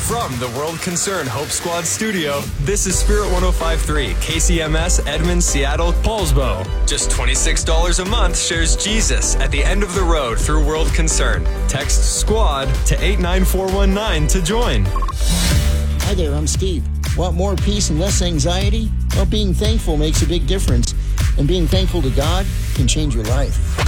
From the World Concern Hope Squad studio, this is Spirit 105.3, KCMS, Edmond, Seattle, Paulsbo. Just $26 a month shares Jesus at the end of the road through World Concern. Text SQUAD to 89419 to join. Hi there, I'm Steve. Want more peace and less anxiety? Well, being thankful makes a big difference, and being thankful to God can change your life.